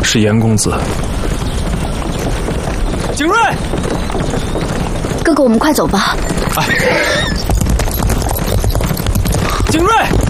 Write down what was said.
是严公子。景睿， 哥哥，我们快走吧。 哎，景睿。